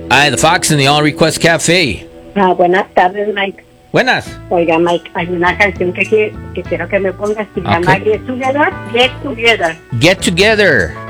The Fox and the All Request Cafe. Buenas tardes, Mike. Buenas. Oiga, Mike, hay una canción que quiero que me pongas, se llama Get Together. Get Together.